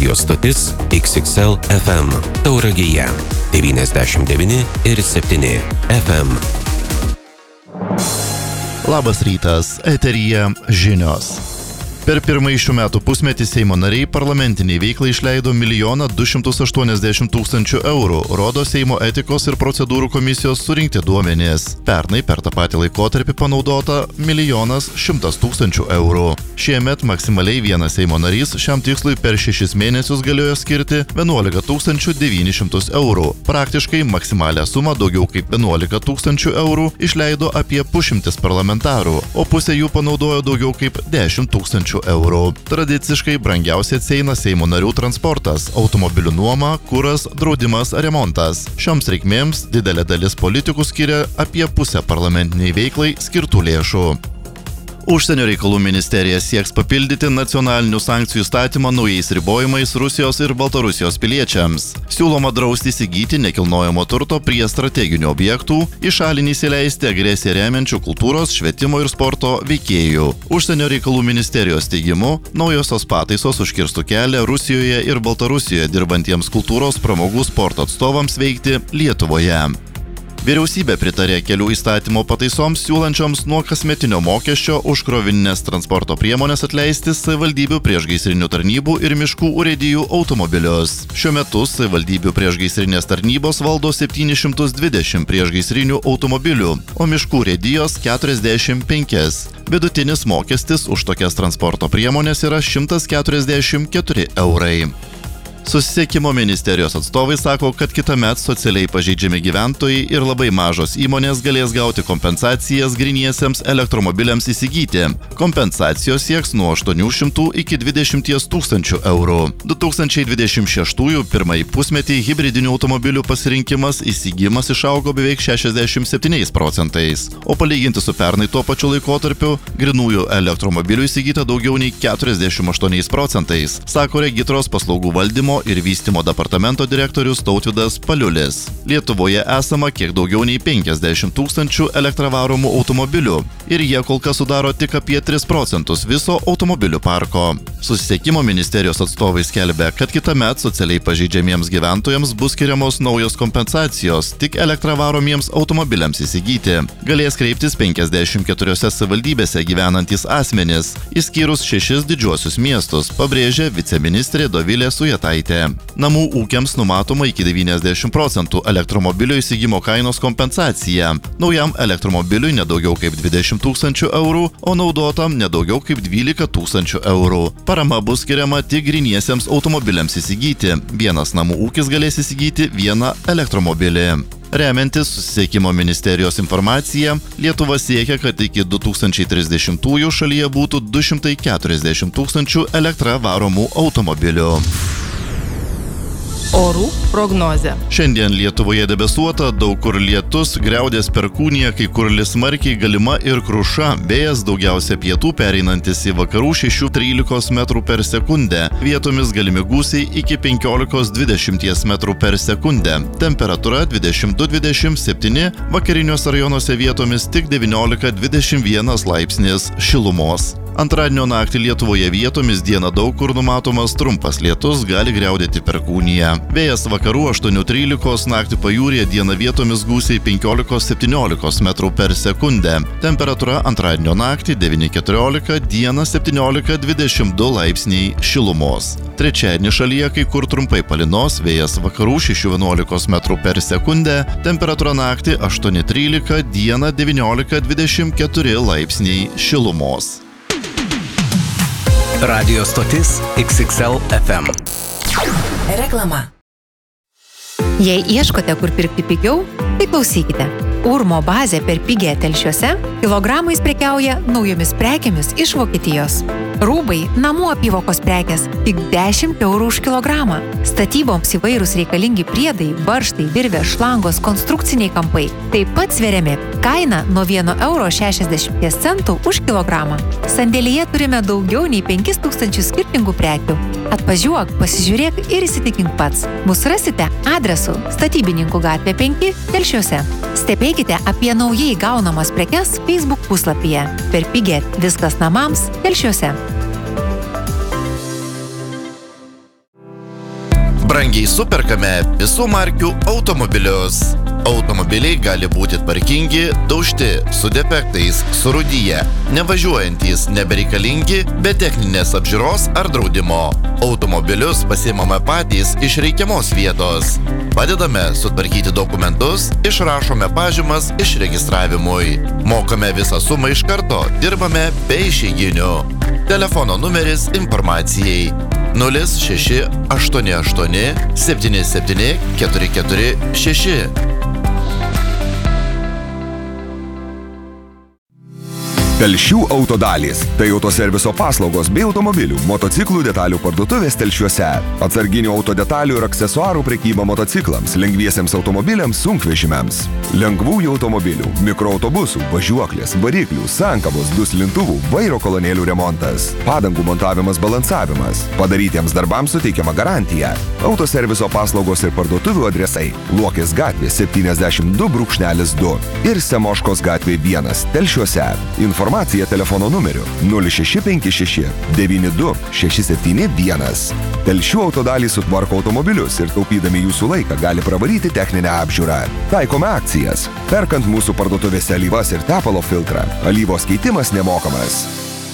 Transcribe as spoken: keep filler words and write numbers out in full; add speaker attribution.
Speaker 1: Radio stotis X X L F M Tauragėje devyniasdešimt devyni ir septyni F M.
Speaker 2: Labas rytas, eteryje žinios. Per pirmąjį šių metų pusmetį Seimo nariai parlamentiniai veiklai išleido milijoną du šimtus aštuoniasdešimt tūkstančių eurų, rodo Seimo etikos ir procedūrų komisijos surinkti duomenys. Pernai per tą patį laikotarpį panaudota milijonas šimtas tūkstančių eurų. Šiemet maksimaliai vienas Seimo narys šiam tikslui per šešis mėnesius galėjo skirti vienuolika tūkstančių devynis šimtus eurų. Praktiškai maksimalią sumą daugiau kaip vienuolika tūkstančių eurų išleido apie pusšimtis parlamentarų, o pusė jų panaudojo daugiau kaip dešimt tūkstančių eurų. Tradiciškai brangiausiai atsieina Seimo narių transportas, automobilių nuoma, kuras, draudimas, remontas. Šioms reikmėms didelė dalis politikų skiria apie pusę parlamentiniai veiklai skirtų lėšų. Užsienio reikalų ministerija sieks papildyti nacionalinių sankcijų įstatymą naujais ribojimais Rusijos ir Baltarusijos piliečiams. Siūloma drausti įsigyti nekilnojamo turto prie strateginių objektų, į šalį neįsileisti agresiją remiančių kultūros, švietimo ir sporto veikėjų. Užsienio reikalų ministerijos teigimu, naujosios pataisos užkirstų kelią Rusijoje ir Baltarusijoje dirbantiems kultūros, pramogų, sporto atstovams veikti Lietuvoje. Vyriausybė pritarė kelių įstatymo pataisoms siūlančioms nuo kasmetinio mokesčio už krovininės transporto priemonės atleisti savivaldybių priešgaisrinių tarnybų ir miškų urėdijų automobilius. Šiuo metu savivaldybių priešgaisrinės tarnybos valdo septynis šimtus dvidešimt priešgaisrinių automobilių, o miškų urėdijos keturiasdešimt penkias. Vidutinis mokestis už tokias transporto priemonės yra šimtas keturiasdešimt keturi eurai. Susisiekimo ministerijos atstovai sako, kad kitąmet socialiai pažeidžiami gyventojai ir labai mažos įmonės galės gauti kompensacijas gryniesiems elektromobiliams įsigyti. Kompensacijos sieks nuo aštuonių šimtų iki dvidešimt tūkstančių eurų. du tūkstančiai dvidešimt šeštųjų pirmąjį pusmetį hibridinių automobilių pasirinkimas įsigijimas išaugo beveik šešiasdešimt septyniais procentais, o palyginti su pernai tuo pačiu laikotarpiu grynųjų elektromobilių įsigyta daugiau nei keturiasdešimt aštuoniais procentais, sako Regitros paslaugų valdymo ir vystymo departamento direktorius Tautvydas Paliulis. Lietuvoje esama kiek daugiau nei penkiasdešimt tūkstančių elektravaromų automobilių ir jie kol kas sudaro tik apie tris procentus viso automobilių parko. Susisiekimo ministerijos atstovai skelbia, kad kitąmet socialiai pažeidžiamiems gyventojams bus skiriamos naujos kompensacijos tik elektravaromiems automobiliams įsigyti. Galės kreiptis penkiasdešimt keturiose savivaldybėse gyvenantys asmenys, išskyrus šešis didžiuosius miestus, pabrėžė viceministrė Dovilė Sujetaitė. Namų ūkiams numatoma iki devyniasdešimt procentų elektromobilio įsigimo kainos kompensacija. Naujam elektromobiliui nedaugiau kaip dvidešimt tūkstančių eurų, o naudotam nedaugiau kaip dvylika tūkstančių eurų. Parama bus skiriama tik gryniesiems automobiliams įsigyti. Vienas namų ūkis galės įsigyti vieną elektromobilį. Remiantis susisiekimo ministerijos informacija, Lietuva siekia, kad iki du tūkstančiai trisdešimtųjų šalyje būtų du šimtai keturiasdešimt tūkstančių elektra varomų automobilių.
Speaker 3: Orų prognozė.
Speaker 2: Šiandien Lietuvoje debesuota, daug kur lietus, griaudės perkūnija, kai kur lis smarkiai, galima ir kruša, vėjas daugiausia pietų pereinantis į vakarų šešių trylikos metrų per sekundę, vietomis galimi gūsiai iki penkiolikos dvidešimt metrų per sekundę, temperatūra dvidešimt du dvidešimt septyni, vakariniuose rajonuose vietomis tik devyniolika dvidešimt vienas laipsnis šilumos. Antradienio naktį Lietuvoje vietomis dieną daug kur numatomas trumpas lietus, gali griaudėti perkūnija. Vėjas vakarų aštuonių trylikos, naktį pajūryje dieną vietomis gūsiai penkiolikos septyniolikos metrų per sekundę. Temperatūra antradienio naktį devyni keturiolika, dieną septyniolika dvidešimt du laipsniai šilumos. Trečiadienį šalyje kai kur trumpai palynos, vėjas vakarų šešių vienuolikos metrų per sekundę, temperatūra naktį aštuoni trylika, dieną devyniolika dvidešimt keturi laipsniai šilumos.
Speaker 1: Radio stotis X X L F M.
Speaker 4: Reklama.
Speaker 5: Jei ieškote, kur pirkti pigiau, tai klausykite. Urmo bazė per pigią Telšiuose kilogramais prekiauja naujomis prekėmis iš Vokietijos. Rūbai, namų apyvokos prekės tik dešimt eurų už kilogramą. Statyboms įvairūs reikalingi priedai, varžtai, virvės, šlangos, konstrukciniai kampai. Taip pat sveriami. Kaina nuo vieno euro šešiasdešimt centų už kilogramą. Sandėlyje turime daugiau nei penkis tūkstančius skirtingų prekių. Atvažiuok, pasižiūrėk ir įsitikink pats. Mus rasite adresu Statybininkų gatvė penki Telšiuose. Stebėkite apie naujai gaunamas prekes Facebook puslapyje. Per pigią viskas namams Telšiuose.
Speaker 2: Brangiai superkame visų markių automobilius. Automobiliai gali būti tvarkingi, daužti, su defektais, surūdyję, nevažiuojantys, nebereikalingi, be techninės apžiūros ar draudimo. Automobilius pasiimame patys iš reikiamos vietos. Padedame sutvarkyti dokumentus, išrašome pažymas išregistravimui. Mokame visą sumą iš karto, dirbame be išeiginių. Telefono numeris informacijai nulis šeši aštuoni aštuoni septyni septyni keturi keturi šeši.
Speaker 3: Telšių autodalys – tai autoserviso paslaugos bei automobilių, motociklų detalių parduotuvės Telšiuose. Atsarginių autodetalių ir aksesuarų prekyba motociklams, lengviesiems automobiliams, sunkvežimiams. Lengvųjų automobilių, mikroautobusų, važiuoklės, variklių, sankabos, duslintuvų, vairo kolonėlių remontas. Padangų montavimas, balansavimas. Padarytiems darbams suteikiama garantija. Autoserviso paslaugos ir parduotuvių adresai – Luokės gatvė septyniasdešimt du du ir Semoškos gatvė vienas Telšiuose. Informacija telefono numeriu nulis šeši penki šeši devyni du šeši septyni vienas. Telšių autodalys sutvarko automobilius ir taupydami jūsų laiką gali pravaryti techninę apžiūrą. Taikome akcijas. Perkant mūsų parduotuvėse alyvas ir tepalo filtrą, alyvos keitimas nemokamas.